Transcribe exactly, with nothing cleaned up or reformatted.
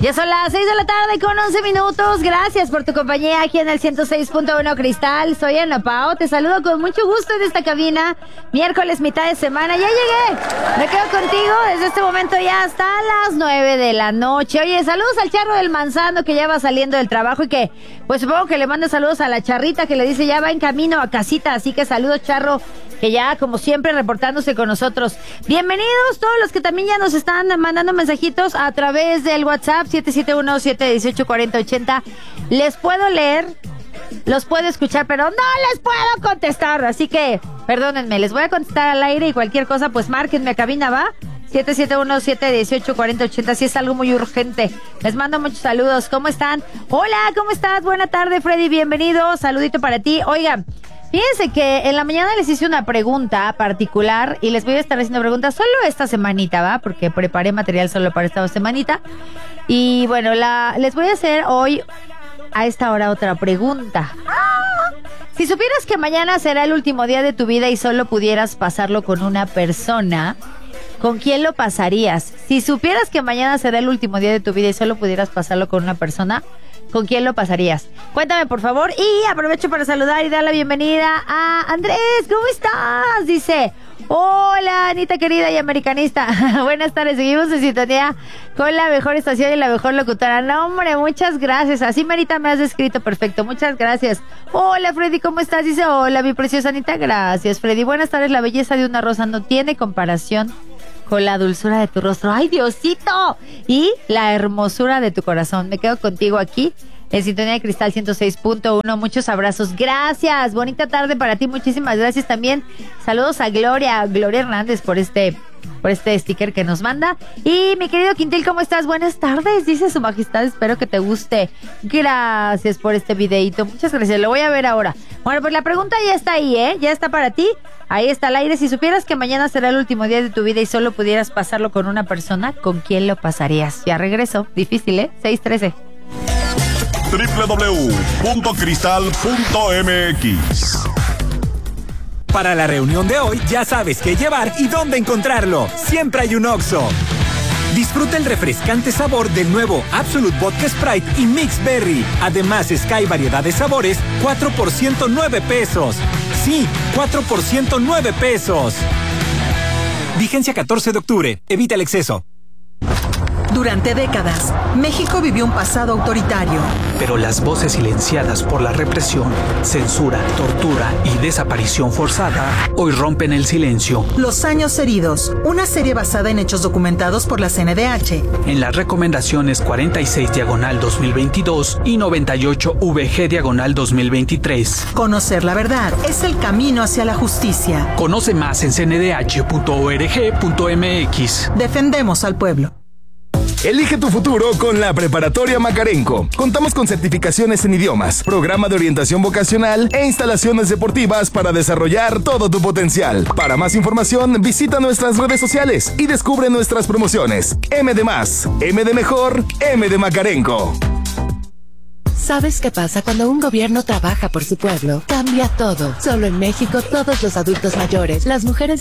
Ya son las seis de la tarde con once minutos. Gracias por tu compañía aquí en el ciento seis punto uno Cristal. Soy Ana Pao. Te saludo con mucho gusto en esta cabina. Miércoles, mitad de semana. Ya llegué. Me quedo contigo desde este momento ya hasta las nueve de la noche. Oye, saludos al Charro del Manzano que ya va saliendo del trabajo y que, pues supongo que le manda saludos a la Charrita que le dice ya va en camino a casita. Así que saludos, Charro, que ya, como siempre, reportándose con nosotros. Bienvenidos todos los que también ya nos están mandando mensajitos a través del WhatsApp siete siete uno, siete uno ocho, cuatro cero ocho cero. Les puedo leer, los puedo escuchar, pero no les puedo contestar. Así que, perdónenme, les voy a contestar al aire y cualquier cosa, pues márquenme a cabina, ¿va? siete siete uno, siete uno ocho, cuatro cero ocho cero, si es algo muy urgente. Les mando muchos saludos. ¿Cómo están? Hola, ¿cómo estás? Buena tarde, Freddy, bienvenido. Saludito para ti. Oigan, fíjense que en la mañana les hice una pregunta particular y les voy a estar haciendo preguntas solo esta semanita, ¿va? Porque preparé material solo para esta semanita. Y bueno, la les voy a hacer hoy a esta hora otra pregunta. Si supieras que mañana será el último día de tu vida y solo pudieras pasarlo con una persona, ¿con quién lo pasarías? Si supieras que mañana será el último día de tu vida y solo pudieras pasarlo con una persona, ¿con quién lo pasarías? Cuéntame, por favor. Y aprovecho para saludar y dar la bienvenida a Andrés. ¿Cómo estás? Dice, hola, Anita querida y americanista. Buenas tardes. Seguimos en sintonía con la mejor estación y la mejor locutora. No, hombre, muchas gracias. Así, Marita, me has descrito perfecto. Muchas gracias. Hola, Freddy, ¿cómo estás? Dice, hola, mi preciosa Anita. Gracias, Freddy. Buenas tardes. La belleza de una rosa no tiene comparación con la dulzura de tu rostro. ¡Ay, Diosito! Y la hermosura de tu corazón. Me quedo contigo aquí en Sintonía de Cristal ciento seis punto uno. Muchos abrazos. Gracias. Bonita tarde para ti. Muchísimas gracias también. Saludos a Gloria, Gloria Hernández por este, por este sticker que nos manda. Y mi querido Quintil, ¿cómo estás? Buenas tardes. Dice su majestad, espero que te guste. Gracias por este videito. Muchas gracias. Lo voy a ver ahora. Bueno, pues la pregunta ya está ahí, ¿eh? Ya está para ti. Ahí está al aire. Si supieras que mañana será el último día de tu vida y solo pudieras pasarlo con una persona, ¿con quién lo pasarías? Ya regreso. Difícil, ¿eh? seis trece. doble u doble u doble u punto cristal punto m x. Para la reunión de hoy ya sabes qué llevar y dónde encontrarlo. Siempre hay un Oxxo. Disfruta el refrescante sabor del nuevo Absolut Vodka Sprite y Mix Berry. Además, Sky variedad de sabores, cuatro por ciento nueve pesos. Sí, cuatro por ciento nueve pesos. Vigencia catorce de octubre. Evita el exceso. Durante décadas, México vivió un pasado autoritario. Pero las voces silenciadas por la represión, censura, tortura y desaparición forzada hoy rompen el silencio. Los años heridos, una serie basada en hechos documentados por la C N D H. En las recomendaciones cuarenta y seis diagonal dos mil veintidós y noventa y ocho V G diagonal dos mil veintitrés. Conocer la verdad es el camino hacia la justicia. Conoce más en c n d h punto org punto m x. Defendemos al pueblo. Elige tu futuro con la Preparatoria Macarenco. Contamos con certificaciones en idiomas, programa de orientación vocacional e instalaciones deportivas para desarrollar todo tu potencial. Para más información, visita nuestras redes sociales y descubre nuestras promociones. M de más, M de mejor, M de Macarenco. ¿Sabes qué pasa cuando un gobierno trabaja por su pueblo? Cambia todo. Solo en México, todos los adultos mayores, las mujeres